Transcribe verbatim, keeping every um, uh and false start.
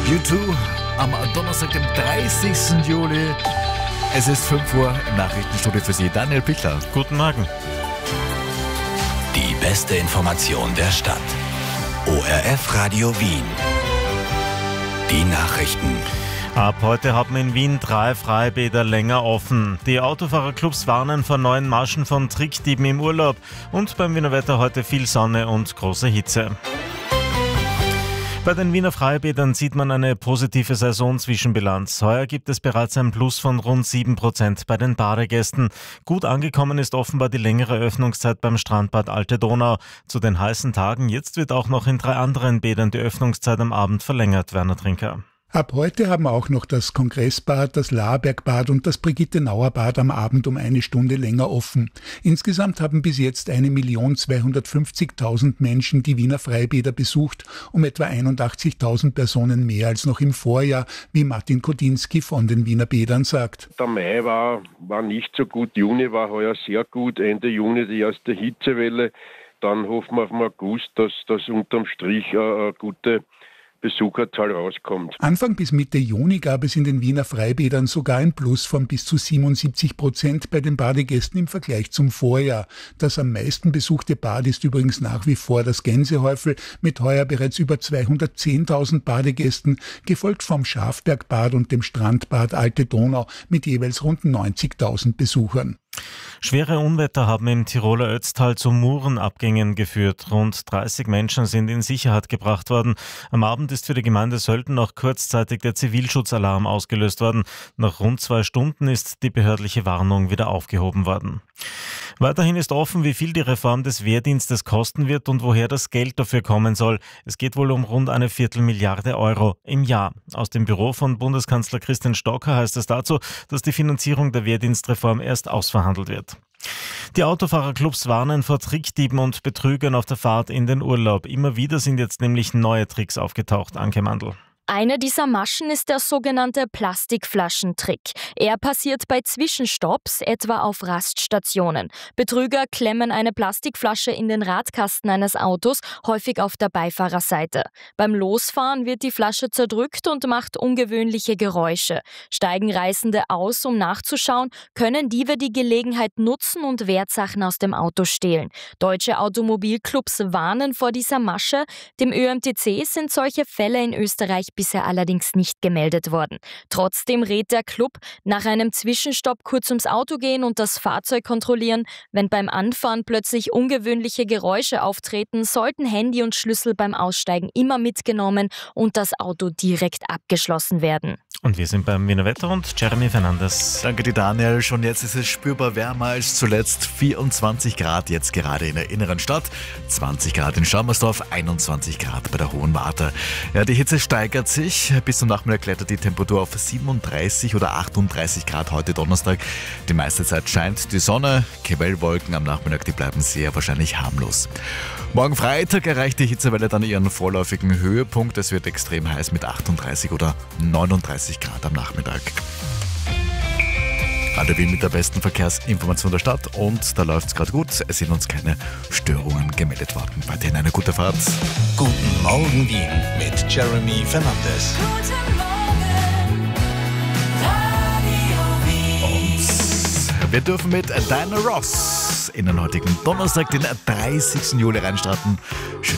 U zwei am Donnerstag, dem dreißigsten Juli. Es ist fünf Uhr im Nachrichtenstudio für Sie. Daniel Pichler. Guten Morgen. Die beste Information der Stadt. O R F Radio Wien. Die Nachrichten. Ab heute haben in Wien drei Freibäder länger offen. Die Autofahrerclubs warnen vor neuen Maschen von Trickdieben im Urlaub. Und beim Wiener Wetter heute viel Sonne und große Hitze. Bei den Wiener Freibädern sieht man eine positive Saisonzwischenbilanz. Heuer gibt es bereits ein Plus von rund sieben Prozent bei den Badegästen. Gut angekommen ist offenbar die längere Öffnungszeit beim Strandbad Alte Donau. Zu den heißen Tagen jetzt wird auch noch in drei anderen Bädern die Öffnungszeit am Abend verlängert, Werner Trinker. Ab heute haben auch noch das Kongressbad, das Laerbergbad und das Brigitte-Nauer-Bad am Abend um eine Stunde länger offen. Insgesamt haben bis jetzt eine Million zweihundertfünfzigtausend Menschen die Wiener Freibäder besucht, um etwa einundachtzigtausend Personen mehr als noch im Vorjahr, wie Martin Kodinski von den Wiener Bädern sagt. Der Mai war, war nicht so gut, Juni war heuer sehr gut, Ende Juni die erste Hitzewelle. Dann hoffen wir auf den August, dass das unterm Strich eine gute Besucherzahl rauskommt. Anfang bis Mitte Juni gab es in den Wiener Freibädern sogar ein Plus von bis zu siebenundsiebzig Prozent bei den Badegästen im Vergleich zum Vorjahr. Das am meisten besuchte Bad ist übrigens nach wie vor das Gänsehäufel mit heuer bereits über zweihundertzehntausend Badegästen, gefolgt vom Schafbergbad und dem Strandbad Alte Donau mit jeweils rund neunzigtausend Besuchern. Schwere Unwetter haben im Tiroler Ötztal zu Murenabgängen geführt. Rund dreißig Menschen sind in Sicherheit gebracht worden. Am Abend ist für die Gemeinde Sölden noch kurzzeitig der Zivilschutzalarm ausgelöst worden. Nach rund zwei Stunden ist die behördliche Warnung wieder aufgehoben worden. Weiterhin ist offen, wie viel die Reform des Wehrdienstes kosten wird und woher das Geld dafür kommen soll. Es geht wohl um rund eine Viertelmilliarde Euro im Jahr. Aus dem Büro von Bundeskanzler Christian Stocker heißt es dazu, dass die Finanzierung der Wehrdienstreform erst ausverhandelt wird. Die Autofahrerclubs warnen vor Trickdieben und Betrügern auf der Fahrt in den Urlaub. Immer wieder sind jetzt nämlich neue Tricks aufgetaucht. Anke Mandl. Eine dieser Maschen ist der sogenannte Plastikflaschentrick. Er passiert bei Zwischenstopps, etwa auf Raststationen. Betrüger klemmen eine Plastikflasche in den Radkasten eines Autos, häufig auf der Beifahrerseite. Beim Losfahren wird die Flasche zerdrückt und macht ungewöhnliche Geräusche. Steigen Reisende aus, um nachzuschauen, können Diebe die Gelegenheit nutzen und Wertsachen aus dem Auto stehlen. Deutsche Automobilclubs warnen vor dieser Masche. Dem Ö M T C sind solche Fälle in Österreich bisher allerdings nicht gemeldet worden. Trotzdem rät der Club, nach einem Zwischenstopp kurz ums Auto gehen und das Fahrzeug kontrollieren. Wenn beim Anfahren plötzlich ungewöhnliche Geräusche auftreten, sollten Handy und Schlüssel beim Aussteigen immer mitgenommen und das Auto direkt abgeschlossen werden. Und wir sind beim Wiener Wetter und Jeremy Fernandes. Danke dir, Daniel. Schon jetzt ist es spürbar wärmer als zuletzt. vierundzwanzig Grad jetzt gerade in der inneren Stadt, zwanzig Grad in Schaumersdorf, einundzwanzig Grad bei der Hohen Warte. Ja, die Hitze steigert sich. Bis zum Nachmittag klettert die Temperatur auf siebenunddreißig oder achtunddreißig Grad heute Donnerstag. Die meiste Zeit scheint die Sonne. Quellwolken am Nachmittag, die bleiben sehr wahrscheinlich harmlos. Morgen Freitag erreicht die Hitzewelle dann ihren vorläufigen Höhepunkt. Es wird extrem heiß mit achtunddreißig oder neununddreißig Grad am Nachmittag. Radio Wien mit der besten Verkehrsinformation der Stadt und da läuft es gerade gut. Es sind uns keine Störungen gemeldet worden. Weiterhin eine gute Fahrt. Guten Morgen Wien mit Jeremy Fernandes. Guten Morgen, Radio Wien. Und wir dürfen mit Diana Ross in den heutigen Donnerstag, den dreißigsten Juli reinstarten.